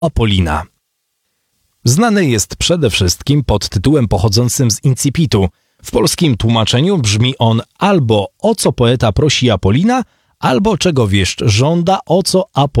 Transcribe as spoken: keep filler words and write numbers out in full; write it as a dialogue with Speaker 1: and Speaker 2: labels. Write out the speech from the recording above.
Speaker 1: Apollina. Znany jest przede wszystkim pod tytułem pochodzącym z incipitu. W polskim tłumaczeniu brzmi on albo o co poeta prosi Apollina, albo czego wieszcz żąda, o co Apollina